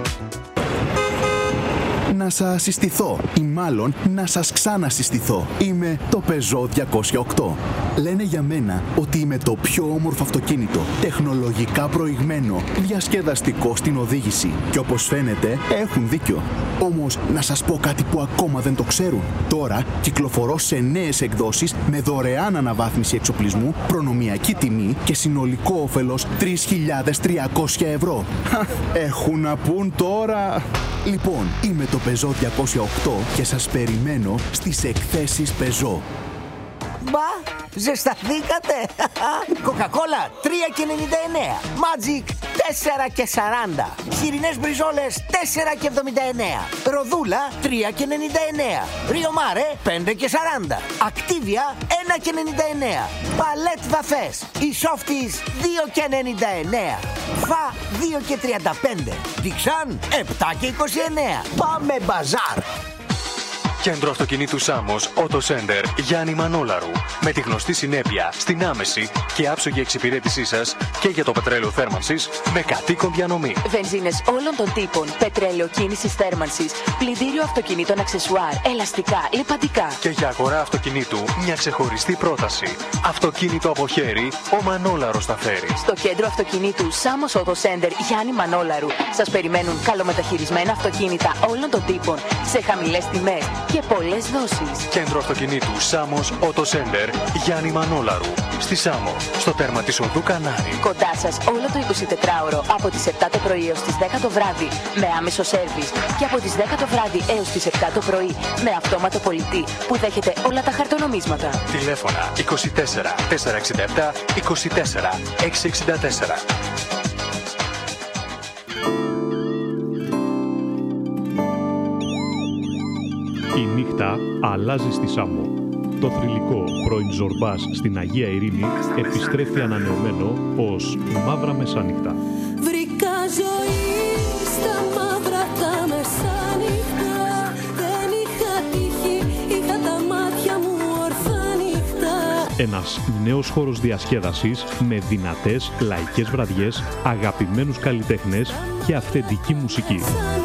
Να σας συστηθώ ή μάλλον να σας ξανασυστηθώ. Είμαι το Peugeot διακόσια οκτώ. Λένε για μένα ότι είμαι το πιο όμορφο αυτοκίνητο, τεχνολογικά προηγμένο, διασκεδαστικό στην οδήγηση. Και όπως φαίνεται έχουν δίκιο. Όμως να σας πω κάτι που ακόμα δεν το ξέρουν. Τώρα κυκλοφορώ σε νέες εκδόσεις με δωρεάν αναβάθμιση εξοπλισμού, προνομιακή τιμή και συνολικό όφελος τρεις χιλιάδες τριακόσια ευρώ. Έχουν να πούν τώρα. Λοιπόν, είμαι το Peugeot διακόσια οκτώ και σας περιμένω στις εκθέσεις Peugeot. Μπα, ζεσταθήκατε! Κοκακόλα τρία και ενενήντα εννέα, Magic τέσσερα και σαράντα, χοιρινές μπριζόλες τέσσερα και εβδομήντα εννέα, Ροδούλα τρία και ενενήντα εννέα, Rio Mare πέντε και σαράντα, Activia ένα και ενενήντα εννέα, Palette βαφές, οι Softies δύο και ενενήντα εννέα, Φα δύο και τριάντα πέντε, Dixan επτά και είκοσι εννέα. Πάμε μπαζάρ! Κέντρο αυτοκινήτου Σάμος, Auto Center, Γιάννη Μανόλαρου. Με τη γνωστή συνέπεια στην άμεση και άψογη εξυπηρέτησή σας και για το πετρέλαιο θέρμανσης με κατοίκον διανομή. Βενζίνες όλων των τύπων, πετρέλαιο κίνησης θέρμανσης, πλυντήριο αυτοκινήτων αξεσουάρ, ελαστικά, λιπαντικά. Και για αγορά αυτοκινήτου μια ξεχωριστή πρόταση. Αυτοκίνητο από χέρι, ο Μανόλαρος τα φέρει. Στο κέντρο αυτοκινήτου Σάμος Auto Center, Γιάννη Μανόλαρου, σας περιμένουν καλομεταχειρισμένα αυτοκίνητα όλων των τύπων σε χαμηλές τιμές και πολλές δόσεις. Κέντρο αυτοκινήτου Σάμος Auto Center, Γιάννη Μανόλαρου. Στη Σάμο, στο τέρμα της οδού Κανάρη. Κοντά σας όλο το εικοσιτετράωρο από τις επτά το πρωί έως τις δέκα το βράδυ με άμεσο σέρβις και από τις δέκα το βράδυ έως τις επτά το πρωί με αυτόματο πολιτή που δέχεται όλα τα χαρτονομίσματα. Τηλέφωνα είκοσι τέσσερα τετρακόσια εξήντα επτά είκοσι τέσσερα εξακόσια εξήντα τέσσερα. Η νύχτα αλλάζει στη Σάμο. Το θρυλικό πρώην Ζορμπάς στην Αγία Ειρήνη επιστρέφει ανανεωμένο ως Μαύρα Μεσάνυχτα. Βρήκα ζωή στα μαύρα τα μεσάνυχτα. Δεν είχα τύχη, είχα τα μάτια μου ορθά νύχτα. Ένας νέος χώρος διασκέδασης με δυνατές λαϊκές βραδιές, αγαπημένους καλλιτέχνες και αυθεντική μουσική.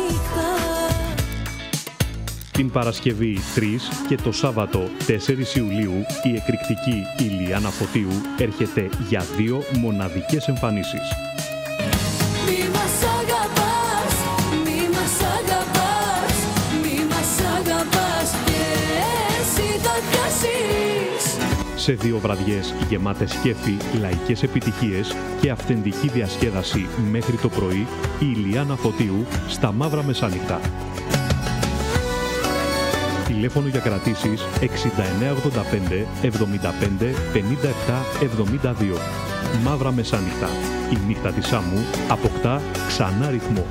Την Παρασκευή τρεις και το Σάββατο τέσσερις Ιουλίου η εκρηκτική Ηλιάνα Φωτίου έρχεται για δύο μοναδικές εμφανίσεις. Μη μας αγαπάς, μη μας αγαπάς, μη μας αγαπάς και εσύ θα πιάσεις. Σε δύο βραδιές γεμάτες κέφι, λαϊκές επιτυχίες και αυθεντική διασκέδαση μέχρι το πρωί, η Ηλιάνα Φωτίου στα Μαύρα Μεσάνυχτα. Τηλέφωνο για κρατήσεις εξήντα εννέα ογδόντα πέντε εβδομήντα πέντε πενήντα επτά εβδομήντα δύο. Μαύρα Μεσάνυχτα. Η νύχτα της Σάμου αποκτά ξανά ρυθμό.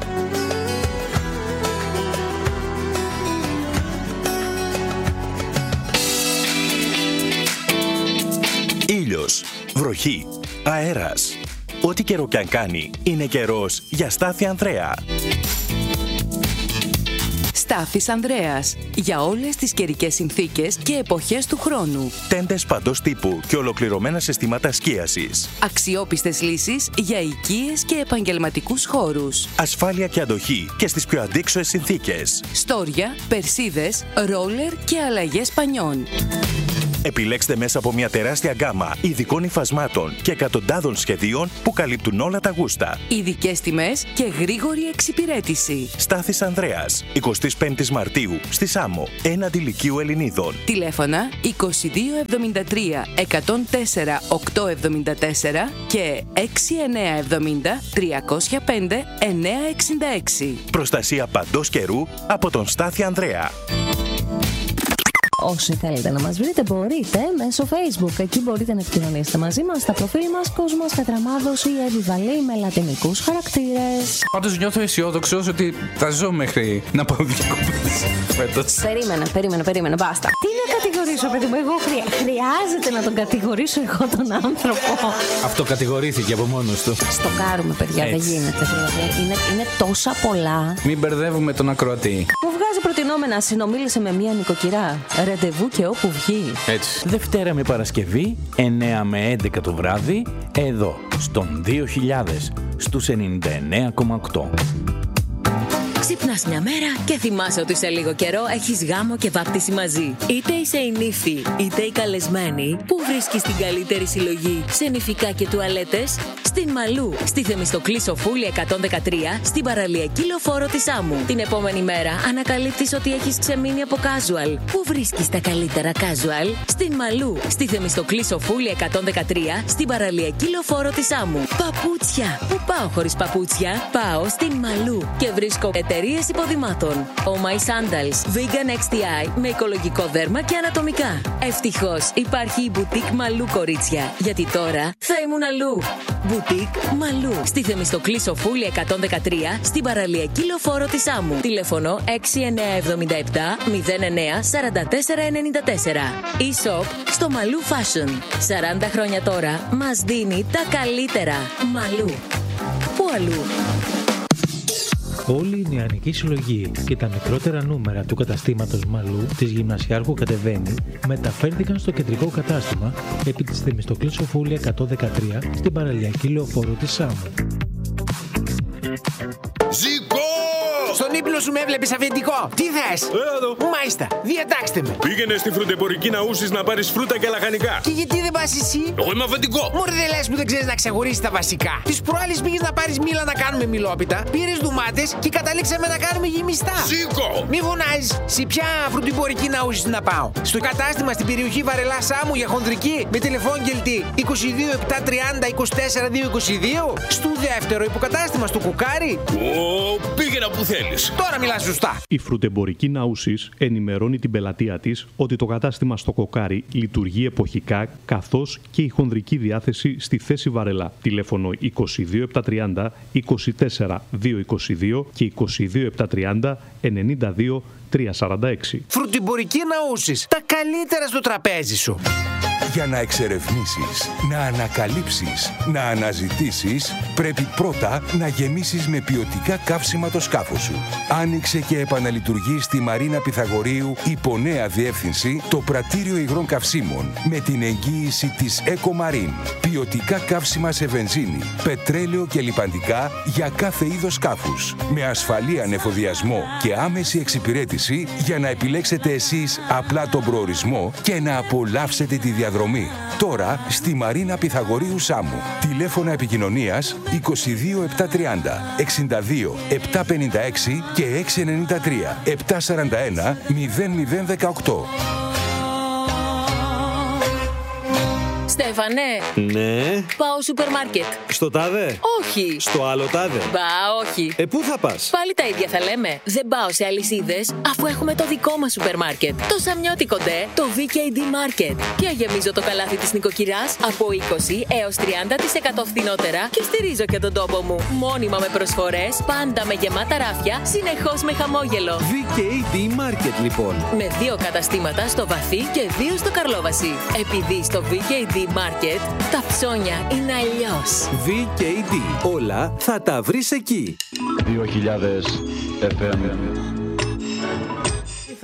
Ήλιος, βροχή, αέρας. Ό,τι καιρό κι αν κάνει, είναι καιρός για Στάθη Ανδρέα. Στάθης Ανδρέας. Για όλες τις καιρικές συνθήκες και εποχές του χρόνου. Τέντες παντός τύπου και ολοκληρωμένα συστήματα σκίασης. Αξιόπιστες λύσεις για οικίες και επαγγελματικούς χώρους. Ασφάλεια και αντοχή και στις πιο αντίξωες συνθήκες. Στόρια, περσίδες, ρόλερ και αλλαγές πανιών. Επιλέξτε μέσα από μια τεράστια γκάμα ειδικών υφασμάτων και εκατοντάδων σχεδίων που καλύπτουν όλα τα γούστα. Ειδικές τιμές και γρήγορη εξυπηρέτηση. Στάθης Ανδρέας, εικοστή πέμπτη Μαρτίου, στη Σάμο, έναντι Λυκείου Ελληνίδων. Τηλέφωνα είκοσι δύο εβδομήντα τρία εκατόν τέσσερα οκτακόσια εβδομήντα τέσσερα και έξι εννιά εβδομήντα τριακόσια πέντε εννιακόσια εξήντα έξι. Προστασία παντός καιρού από τον Στάθη Ανδρέα. Όσοι θέλετε να μας βρείτε μπορείτε μέσω Facebook. Εκεί μπορείτε να επικοινωνήσετε μαζί μας στα προφίλ μας Κόσμος Πετραμάδος ή Εβιβαλή με λατινικούς χαρακτήρες. Πάντως νιώθω αισιόδοξος ότι θα ζω μέχρι να πάω διακοπές φέτος. Περίμενε, περίμενε, περίμενε, μπάστα. Τι να κατηγορήσω, παιδί μου, εγώ χρεια... χρειάζεται να τον κατηγορήσω εγώ τον άνθρωπο. Αυτό κατηγορήθηκε από μόνος του. Στο κάρουμε, παιδιά, έτσι. Δεν γίνεται. Δηλαδή. Είναι, είναι τόσα πολλά. Μην μπερδεύουμε τον ακροατή. Μου βγάζει προτινόμενα, συνομίλησε με μία νοικοκυρά. Ραντεβού και όπου βγει. Έτσι. Δευτέρα με Παρασκευή, εννιά με έντεκα το βράδυ, εδώ, στον δύο χιλιάδες, στους ενενήντα εννέα κόμμα οκτώ. Ξυπνάς μια μέρα και θυμάσαι ότι σε λίγο καιρό έχεις γάμο και βάπτιση μαζί. Είτε είσαι η νύφη, είτε η καλεσμένη, που βρίσκεις την καλύτερη συλλογή σε νηφικά και τουαλέτες? Στην Μαλού, στη Θεμιστοκλή Σοφούλη εκατόν δεκατρία, στην παραλιακή λεωφόρο της Άμμου. Την επόμενη μέρα ανακαλύπτεις ότι έχεις ξεμείνει από casual. Πού βρίσκεις τα καλύτερα casual? Στην Μαλού, στη Θεμιστοκλή Σοφούλη εκατόν δεκατρία, στην παραλιακή λεωφόρο της Άμμου. Παπούτσια! Πού πάω χωρίς παπούτσια? Πάω στην Μαλού και βρίσκω εταιρείες υποδημάτων. Oh My Sandals, Vegan εξ τι άι με οικολογικό δέρμα και ανατομικά. Ευτυχώς υπάρχει η Boutique Μαλού, κορίτσια, γιατί τώρα θα ήμουν αλλού. Boutique Μαλού, στη Θεμιστοκλή Σοφούλη εκατόν δεκατρία, στην παραλιακή λεωφόρο της Άμμου. Τηλέφωνο έξι εννιά εβδομήντα επτά μηδέν εννιά σαράντα τέσσερα ενενήντα τέσσερα. E-shop στο Μαλού Fashion. σαράντα χρόνια τώρα μας δίνει τα καλύτερα. Μαλού. Πού αλλού? Όλη η νεανική συλλογή και τα μικρότερα νούμερα του καταστήματος Μαλού της Γυμνασιάρχου Κατεβαίνει μεταφέρθηκαν στο κεντρικό κατάστημα επί της Θεμιστοκλής Σοφούλη εκατόν δεκατρία στην παραλιακή λεωφόρο της Σάμου. Ζήκω! Στον ύπνο σου με έβλεπες αφεντικό. Τι θες? Έλα εδώ. Μάλιστα, διατάξτε με. Πήγαινε στη φρουτεμπορική να ούσεις να πάρεις φρούτα και λαχανικά. Και γιατί δεν πας εσύ? Εγώ είμαι αφεντικό. Μωρέ, δεν λες που δεν ξέρεις να ξεχωρίσεις τα βασικά. Τις προάλλες πήγες να πάρεις μήλα να κάνουμε μιλόπιτα, πήρες ντουμάτες και καταλήξαμε να κάνουμε γεμιστά. Σήκω! Μη φωνάζεις. Σε ποια φρουτεμπορική να ούσεις να πάω? Στο κατάστημα στην περιοχή Βαρελά Σάμου για χονδρική με τηλεφώνγελτη είκοσι δύο επτακόσια τριάντα είκοσι τέσσερα διακόσια είκοσι δύο. Στο δεύτερο υποκατάστημα στο Κουκάρι. Ω, πήγαινα που θέλεις. Τώρα μιλάς σωστά. Η φρουτεμπορική Ναούσης ενημερώνει την πελατεία της ότι το κατάστημα στο Κοκάρι λειτουργεί εποχικά, καθώς και η χονδρική διάθεση στη θέση Βαρελά. Τηλέφωνο είκοσι δύο επτακόσια τριάντα είκοσι τέσσερα διακόσια είκοσι δύο και είκοσι δύο επτακόσια τριάντα ενενήντα δύο τριακόσια σαράντα έξι. Φρουτεμπορική Ναούσης. Τα καλύτερα στο τραπέζι σου. Για να εξερευνήσεις, να ανακαλύψεις, να αναζητήσεις, πρέπει πρώτα να γεμίσεις με ποιοτικά καύσιμα το σκάφος σου. Άνοιξε και επαναλειτουργεί στη Μαρίνα Πυθαγορείου υπό νέα διεύθυνση το πρατήριο υγρών καυσίμων με την εγγύηση της Ecomarine. Ποιοτικά καύσιμα σε βενζίνη, πετρέλαιο και λιπαντικά για κάθε είδος σκάφους. Με ασφαλή ανεφοδιασμό και άμεση εξυπηρέτηση για να επιλέξετε εσείς απλά τον προορισμό και να απολαύσετε τη διαδρομή. Τώρα στη Μαρίνα Πυθαγορείου Σάμου. Τηλέφωνα επικοινωνίας είκοσι δύο επτακόσια τριάντα εξήντα δύο επτακόσια πενήντα έξι και έξι εννιά τρία επτακόσια σαράντα ένα μηδέν μηδέν δεκαοκτώ. Στέφανε. Ναι. Πάω σούπερ μάρκετ. Στο τάδε. Όχι. Στο άλλο τάδε. Μπα, όχι. Ε, πού θα πας? Πάλι τα ίδια θα λέμε. Δεν πάω σε αλυσίδες, αφού έχουμε το δικό μας σούπερ μάρκετ. Το Σαμιώτικο ντε, το βι κέι ντι Market. Και γεμίζω το καλάθι της νοικοκυράς από είκοσι έως τριάντα τοις εκατό φθηνότερα και στηρίζω και τον τόπο μου. Μόνιμα με προσφορές, πάντα με γεμάτα ράφια, συνεχώς με χαμόγελο. βι κέι ντι Market, λοιπόν. Με δύο καταστήματα στο Βαθύ και δύο στο Καρλόβαση. Επειδή στο βι κέι ντι Market τα ψώνια είναι αλλιώς. βι κέι ντι. Όλα θα τα βρεις εκεί. δύο χιλιάδες εφ εμ.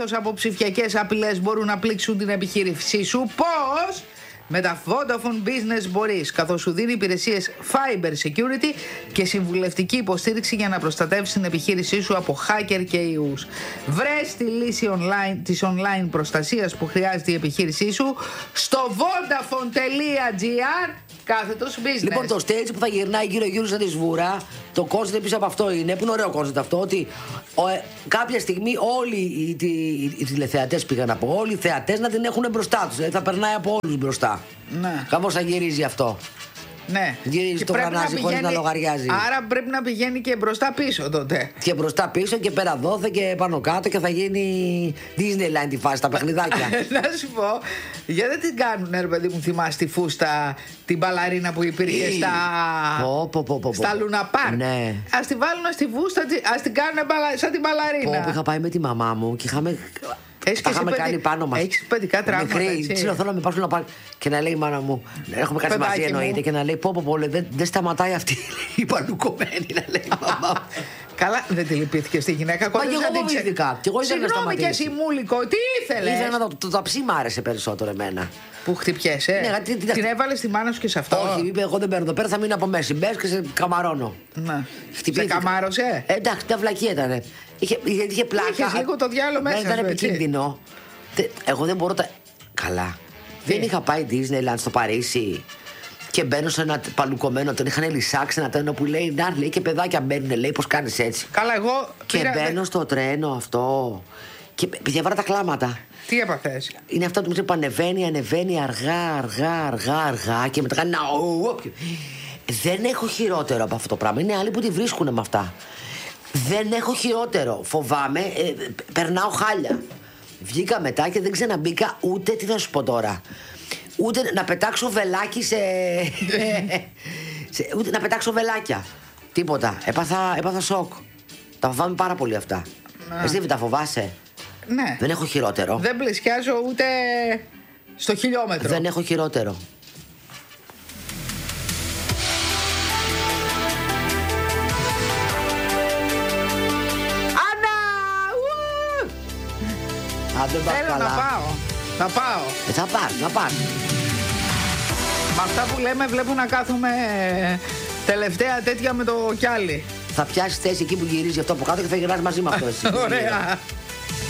πλήθος από ψηφιακές απειλές μπορούν να πλήξουν την επιχείρησή σου. Πώς? Με τα Vodafone Business μπορείς, καθώς σου δίνει υπηρεσίες Fiber Security και συμβουλευτική υποστήριξη για να προστατεύσεις την επιχείρησή σου από hacker και ιούς. Βρες τη λύση online, της online προστασίας που χρειάζεται η επιχείρησή σου στο vodafone.gr κάθετος business. Λοιπόν, το stage που θα γυρνάει γύρω-γύρω σαν τη σβούρα, το concept πίσω από αυτό είναι, που είναι ωραίο concept αυτό, ότι ο, ε, κάποια στιγμή όλοι οι, οι, οι, οι τηλεθεατές, πήγαν να πω, όλοι οι θεατές να την έχουν μπροστά τους. Δηλαδή θα περνάει από όλους μπροστά. Ναι. Κάπως θα γυρίζει αυτό. Ναι. Γυρίζει το γρανάζι χωρίς να λογαριάζει. Άρα πρέπει να πηγαίνει και μπροστά πίσω τότε. Και μπροστά πίσω και πέρα δόθε και πάνω κάτω και θα γίνει Disneyland τη φάση, τα παιχνιδάκια. Να σου πω, γιατί δεν την κάνουν, ρε παιδί μου, θυμάσαι τη φούστα, την μπαλαρίνα που υπήρχε στα, πω, πω, πω, πω. στα Λούνα Πάρκ. Ναι. Ας την βάλουν στη φούστα, ας την κάνουν μπαλα... σαν την μπαλαρίνα. Πω, που είχα πάει με τη μαμά μου και είχαμε... Έχεις τα είχαμε παιδι... κάνει πάνω μας. Έχεις παιδικά τραύματα, έτσι. Ξέρω, θέλω να με πάρουν να πάρουν. Και να λέει η μάνα μου, έχουμε κάτι μαζί εννοείται, και να λέει πω πω πω, δεν, δεν σταματάει αυτή η παλουκωμένη, να λέει η μαμά μου. Καλά, δεν τη λυπήθηκε στη γυναίκα. Μα και εγώ βοήθηκα. Συγγνώμη και εσύ Μούλικο, τι ήθελες? Ήθελα να το, το ταψί μ' άρεσε περισσότερο εμένα. Που χτυπιέσαι. Ναι, τι, τι, την έβαλε στη μάνα σου και σε αυτό? Όχι, είπε εγώ δεν παίρνω εδώ πέρα, θα μείνω από μέση. Μπες και σε καμαρώνω. Να. Σε καμάρωσε? Ε, εντάξει, τα βλακία ήταν. Είχε, είχε, είχε πλάκα. Είχες λίγο το διάλογο μέσα. Δεν ήταν επικίνδυνο. Εγώ δεν μπορώ τα. Καλά. Τι? Δεν είχα πάει Disneyland στο Παρίσι και μπαίνω σε ένα παλουκωμένο, τον είχαν λυσάξει ένα τρένο που λέει να, λέει και παιδάκια μπαίνουν, λέει πώς κάνεις έτσι. Καλά, εγώ. Και πήρα... μπαίνω στο τρένο αυτό. Και διαβάρα τα κλάματα. Τι έπαθες? Είναι αυτό που που ανεβαίνει, ανεβαίνει αργά, αργά, αργά, αργά και μετά κάνει να. Δεν έχω χειρότερο από αυτό το πράγμα. Είναι άλλοι που τη βρίσκουν με αυτά. Δεν έχω χειρότερο. Φοβάμαι, ε, περνάω χάλια. Βγήκα μετά και δεν ξαναμπήκα ούτε, τι θα σου πω τώρα, ούτε να πετάξω βελάκι σε... σε ούτε να πετάξω βελάκια. Τίποτα. Έπαθα, έπαθα σοκ. Τα φοβάμαι πάρα πολύ αυτά. Ναι. Εσύ δεν τα φοβάσαι? Ναι. Δεν έχω χειρότερο. Δεν πλησιάζω ούτε στο χιλιόμετρο. Δεν έχω χειρότερο. Α, δεν θέλω καλά. Να πάω. Θα πάω. Ε, θα πας, να πας. Με αυτά που λέμε βλέπω να κάθομαι τελευταία τέτοια με το κιάλι. Θα πιάσεις θέση εκεί που γυρίζει αυτό από κάτω και θα γυρνάς μαζί με αυτό εσύ. Ωραία.